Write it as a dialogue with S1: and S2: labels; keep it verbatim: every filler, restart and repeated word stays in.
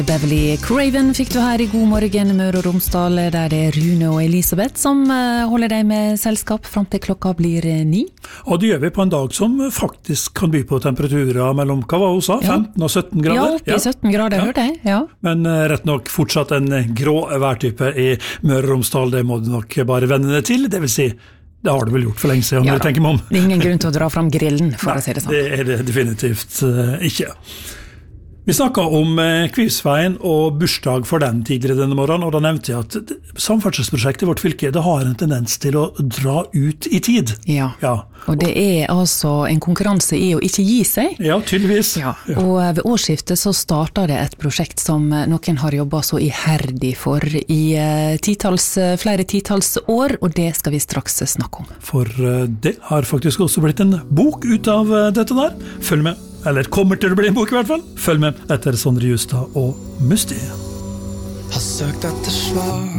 S1: Beverly Craven fikk du her i God morgen Møre og Romsdal, der det er Rune og Elisabeth som holder deg med selskap frem til klokka blir ni.
S2: Og det gjør vi på en dag som faktisk kan by på temperaturer mellom, hva var det hun sa, femten og sytten grader?
S1: Ja, oppe i sytten grader, ja. Hørte jeg, ja.
S2: Men rett nok fortsatt en grå værtype i Møre og Romsdal, det må du nok bare vende deg til, det vil si, det har du vel gjort for lenge siden,
S1: ja,
S2: når du tenker meg om.
S1: Det er ingen grunn til å dra frem grillen, for
S2: Nei,
S1: å si det sånn.
S2: Det er det definitivt uh, ikke. Vi snakket om Kvivsveien og bursdag for den tidligere denne morgenen, og da nevnte jeg at samferdselsprosjektet i vårt fylke det har en tendens til å dra ut i tid.
S1: Ja,
S2: ja.
S1: Og det er altså en konkurranse i å ikke gi seg.
S2: Ja, tydeligvis.
S1: Ja. Og ved årsskiftet så startet det et prosjekt som noen har jobbet så iherdig for i titals, flere titals år, og det skal vi straks snakke om.
S2: For det har faktisk også blitt en bok ut av dette der. Følg med. Eller kommer til å bli en bok i hvert fall. Følg med etter Sondre Justad og Musti.
S3: Har søkt etter svar